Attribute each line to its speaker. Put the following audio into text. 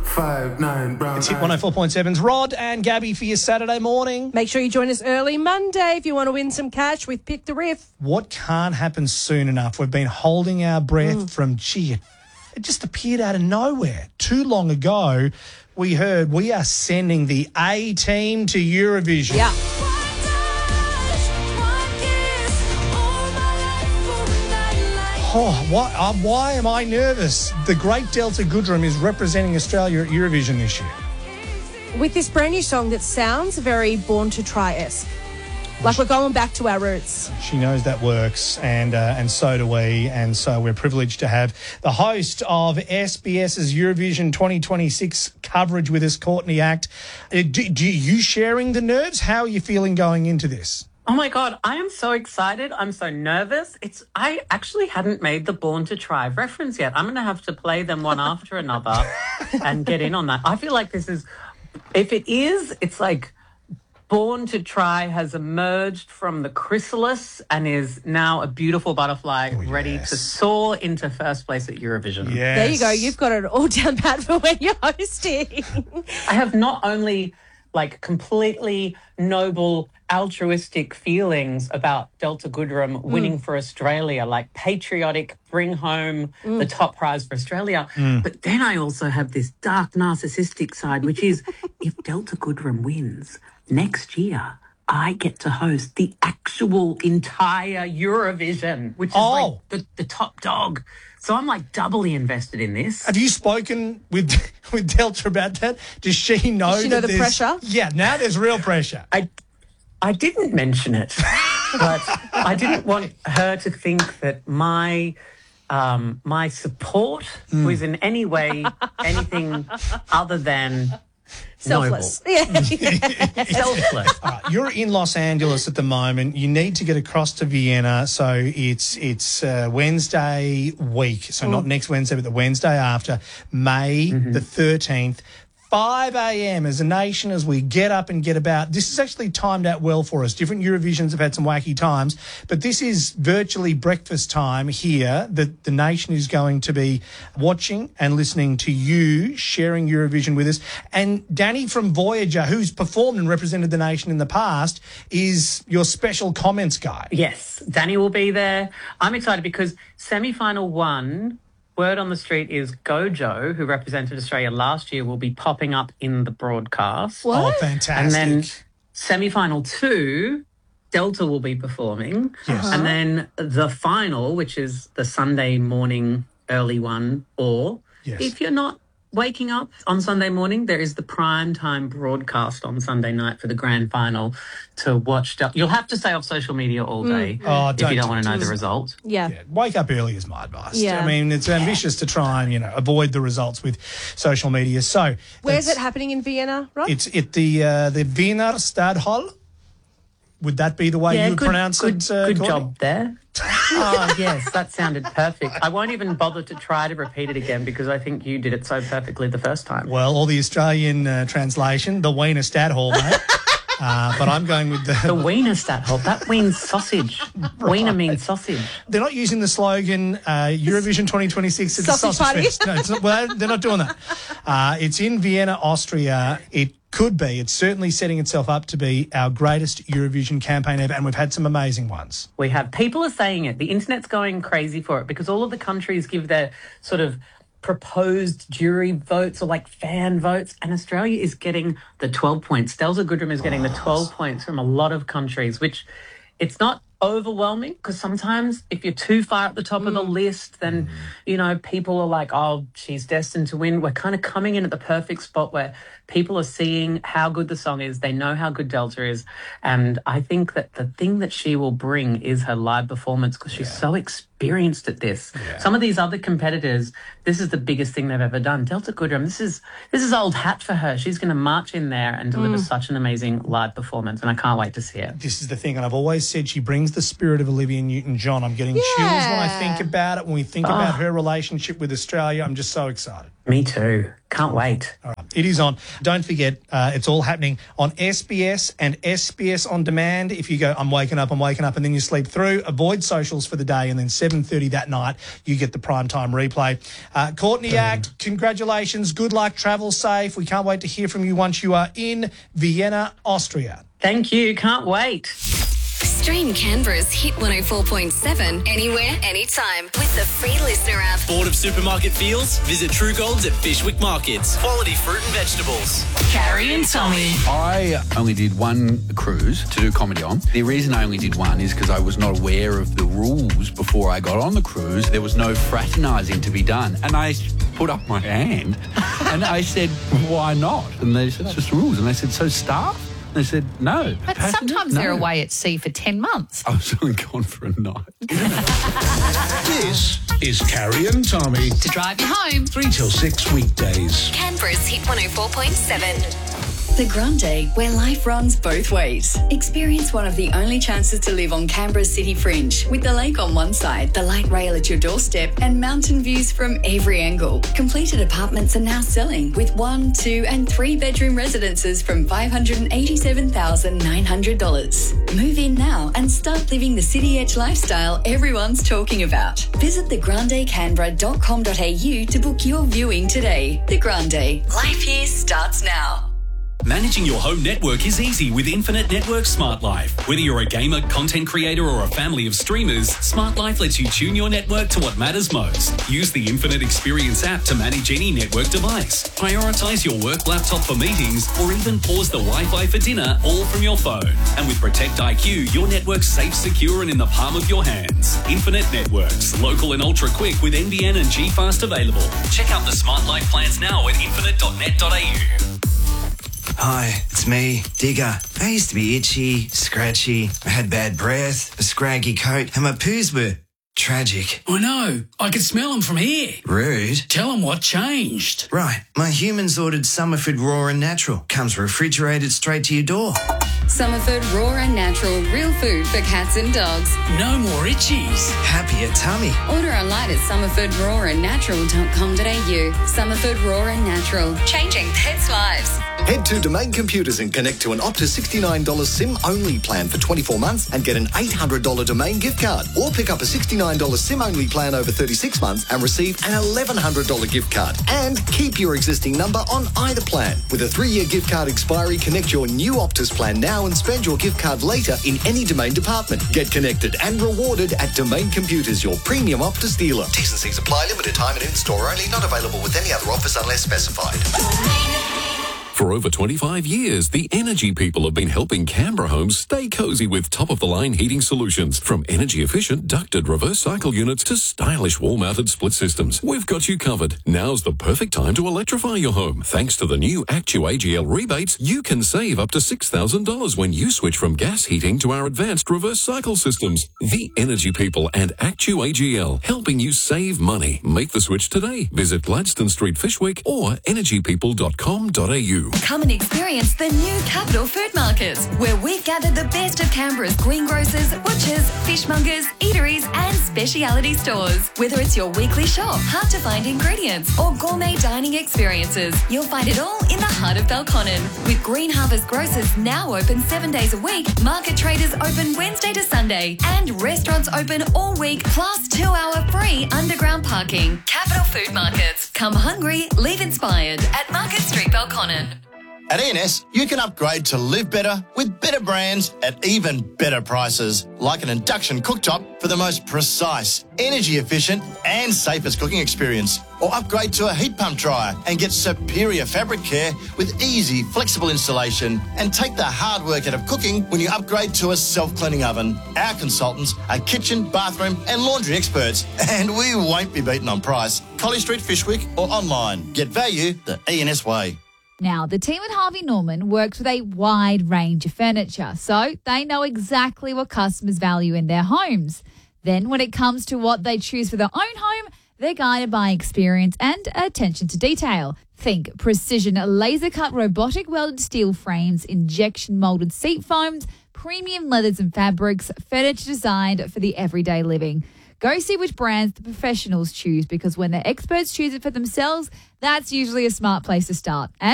Speaker 1: 5'9" brown
Speaker 2: It's Hit
Speaker 1: eyes.
Speaker 2: 104.7's Rod and Gabby for your Saturday morning.
Speaker 3: Make sure you join us early Monday if you want to win some cash with Pick the Riff.
Speaker 2: What can't happen soon enough? We've been holding our breath from, it just appeared out of nowhere. Too long ago, we heard we are sending the A team to Eurovision.
Speaker 3: Yeah.
Speaker 2: Oh, why am I nervous? The great Delta Goodrem is representing Australia at Eurovision this year.
Speaker 3: With this brand new song that sounds very Born to Try-esque. Like we're going back to our roots.
Speaker 2: She knows that works, and so do we. And so we're privileged to have the host of SBS's Eurovision 2026 coverage with us, Courtney Act. Do you sharing the nerves? How are you feeling going into this?
Speaker 4: Oh my God, I am so excited. I'm so nervous. I actually hadn't made the Born to Try reference yet. I'm going to have to play them one after another and get in on that. I feel like this is, if it is, it's like Born to Try has emerged from the chrysalis and is now a beautiful butterfly ready to soar into first place at Eurovision.
Speaker 2: Yes.
Speaker 3: There you go. You've got it all down pat for when you're hosting.
Speaker 4: I have not only like completely noble, altruistic feelings about Delta Goodrem winning for Australia, like patriotic, bring home the top prize for Australia. But then I also have this dark narcissistic side, which is if Delta Goodrem wins next year, I get to host the actual entire Eurovision, which is like the top dog. So I'm like doubly invested in this.
Speaker 2: Have you spoken with Delta about that? Does she know?
Speaker 3: Does she know
Speaker 2: that
Speaker 3: the pressure?
Speaker 2: Yeah, now there's real pressure.
Speaker 4: I didn't mention it, but I didn't want her to think that my support was in any way anything other than
Speaker 3: Selfless.
Speaker 4: noble.
Speaker 3: Yeah.
Speaker 4: Selfless.
Speaker 2: All right, you're in Los Angeles at the moment. You need to get across to Vienna. So it's Wednesday week. So not next Wednesday, but the Wednesday after, May the 13th. 5 a.m. as a nation, as we get up and get about. This is actually timed out well for us. Different Eurovisions have had some wacky times, but this is virtually breakfast time here that the nation is going to be watching and listening to you sharing Eurovision with us. And Danny from Voyager, who's performed and represented the nation in the past, is your special comments guy.
Speaker 4: Yes, Danny will be there. I'm excited because semi-final one, word on the street is Gojo, who represented Australia last year, will be popping up in the broadcast.
Speaker 3: What?
Speaker 2: Oh, fantastic.
Speaker 4: And then semi-final 2, Delta will be performing.
Speaker 2: Yes.
Speaker 4: And then the final, which is the Sunday morning early one, or if you're not waking up on Sunday morning, there is the prime time broadcast on Sunday night for the grand final to watch. You'll have to stay off social media all day if you don't want to know the result.
Speaker 3: Yeah.
Speaker 2: Wake up early is my advice.
Speaker 3: Yeah.
Speaker 2: I mean, it's ambitious to try and, avoid the results with social media. So
Speaker 3: Where's it happening in Vienna, Rod?
Speaker 2: It's at the Wiener Stadthalle. Would that be the way you would pronounce it?
Speaker 4: Good
Speaker 2: Courtney?
Speaker 4: job there. Oh, yes, that sounded perfect. I won't even bother to try to repeat it again because I think you did it so perfectly the first time.
Speaker 2: Well, or the Australian translation, the Wiener Stadthalle, mate. But I'm going with
Speaker 4: The Wiener Stadthalle, that means sausage. Wiener means sausage.
Speaker 2: They're not using the slogan Eurovision 2026 at the
Speaker 3: Sausage
Speaker 2: Sausage
Speaker 3: Party?
Speaker 2: Fest. No, they're not doing that. It's in Vienna, Austria. It's certainly setting itself up to be our greatest Eurovision campaign ever, and we've had some amazing ones.
Speaker 4: We have. People are saying it. The internet's going crazy for it because all of the countries give their sort of proposed jury votes or like fan votes, and Australia is getting the 12 points. Delta Goodrem is getting the 12 points from a lot of countries, which it's not overwhelming because sometimes if you're too far at the top of the list, then, people are like, oh, she's destined to win. We're kind of coming in at the perfect spot where people are seeing how good the song is. They know how good Delta is. And I think that the thing that she will bring is her live performance because she's so experienced at this. Yeah. Some of these other competitors, this is the biggest thing they've ever done. Delta Goodrem, this is old hat for her. She's going to march in there and deliver such an amazing live performance, and I can't wait to see it.
Speaker 2: This is the thing, and I've always said she brings the spirit of Olivia Newton-John. I'm getting chills when I think about it. When we think about her relationship with Australia, I'm just so excited.
Speaker 4: Me too. Can't wait.
Speaker 2: All right, it is on. Don't forget, it's all happening on SBS and SBS On Demand. If you go, I'm waking up, and then you sleep through, avoid socials for the day, and then 7:30 that night, you get the primetime replay. Courtney Act, congratulations. Good luck. Travel safe. We can't wait to hear from you once you are in Vienna, Austria.
Speaker 4: Thank you. Can't wait.
Speaker 1: Stream Canberra's Hit 104.7 anywhere, anytime with the free Listener app.
Speaker 5: Bored of supermarket feels? Visit True Golds at Fishwick Markets. Quality fruit and vegetables.
Speaker 1: Carrie and Tommy.
Speaker 6: I only did one cruise to do comedy on. The reason I only did one is because I was not aware of the rules before I got on the cruise. There was no fraternising to be done. And I put up my hand and I said, why not? And they said, it's just rules. And I said, so staff? They said, no.
Speaker 7: But sometimes they're away at sea for 10 months.
Speaker 6: I was only gone for a night.
Speaker 8: This is Carrie and Tommy.
Speaker 7: To drive you home.
Speaker 8: 3 till 6 weekdays.
Speaker 1: Canberra's Hit 104.7. The Grande, where life runs both ways. Experience one of the only chances to live on Canberra's city fringe, with the lake on one side, the light rail at your doorstep, and mountain views from every angle. Completed apartments are now selling, with 1, 2 and 3 bedroom residences from $587,900. Move in now and start living the city edge lifestyle everyone's talking about. Visit thegrandecanberra.com.au to book your viewing today. The Grande, life here starts now.
Speaker 5: Managing your home network is easy with Infinite Network Smart Life. Whether you're a gamer, content creator, or a family of streamers, Smart Life lets you tune your network to what matters most. Use the Infinite Experience app to manage any network device. Prioritize your work laptop for meetings, or even pause the Wi-Fi for dinner, all from your phone. And with Protect IQ, your network's safe, secure, and in the palm of your hands. Infinite Networks, local and ultra quick with NBN and G-Fast available. Check out the Smart Life plans now at infinite.net.au.
Speaker 9: Hi, it's me, Digger. I used to be itchy, scratchy, I had bad breath, a scraggy coat, and my poos were tragic.
Speaker 10: I know. I can smell them from here.
Speaker 9: Rude.
Speaker 10: Tell them what changed.
Speaker 9: Right. My humans ordered Summerford Raw and Natural. Comes refrigerated straight to your door.
Speaker 1: Summerford Raw and Natural, real food for cats and dogs.
Speaker 10: No more itchies.
Speaker 9: Happier tummy.
Speaker 1: Order online at summerfordrawandnatural.com.au. Summerford Raw and Natural, changing pets' lives.
Speaker 11: Head to Domain Computers and connect to an up to $69 SIM-only plan for 24 months and get an $800 Domain gift card. Or pick up a $69 SIM-only plan over 36 months and receive an $1,100 gift card. And keep your existing number on either plan. With a 3-year gift card expiry, connect your new Optus plan now and spend your gift card later in any Domain department. Get connected and rewarded at Domain Computers, your premium Optus dealer. T's and C's apply. Limited time and in-store only. Not available with any other offers unless specified.
Speaker 12: For over 25 years, the Energy People have been helping Canberra homes stay cozy with top-of-the-line heating solutions. From energy-efficient ducted reverse cycle units to stylish wall-mounted split systems. We've got you covered. Now's the perfect time to electrify your home. Thanks to the new ActuAGL rebates, you can save up to $6,000 when you switch from gas heating to our advanced reverse cycle systems. The Energy People and ActuAGL, helping you save money. Make the switch today. Visit Gladstone Street, Fishwick or energypeople.com.au.
Speaker 1: Come and experience the new Capital Food Market, where we've gathered the best of Canberra's greengrocers, butchers, fishmongers, eateries and speciality stores. Whether it's your weekly shop, hard-to-find ingredients or gourmet dining experiences, you'll find it all in the heart of Belconnen. With Green Harvest Grocers now open 7 days a week, market traders open Wednesday to Sunday and restaurants open all week, plus 2-hour free underground parking. Capital Food Markets. Come hungry, leave inspired at Market Street, Belconnen.
Speaker 13: At ENS, you can upgrade to live better with better brands at even better prices, like an induction cooktop for the most precise, energy-efficient and safest cooking experience. Or upgrade to a heat pump dryer and get superior fabric care with easy, flexible installation. And take the hard work out of cooking when you upgrade to a self-cleaning oven. Our consultants are kitchen, bathroom and laundry experts, and we won't be beaten on price. Collie Street, Fishwick or online. Get value the ENS way.
Speaker 14: Now, the team at Harvey Norman works with a wide range of furniture, so they know exactly what customers value in their homes. Then, when it comes to what they choose for their own home, they're guided by experience and attention to detail. Think precision laser-cut robotic welded steel frames, injection molded seat foams, premium leathers and fabrics, furniture designed for the everyday living. Go see which brands the professionals choose, because when the experts choose it for themselves, that's usually a smart place to start. And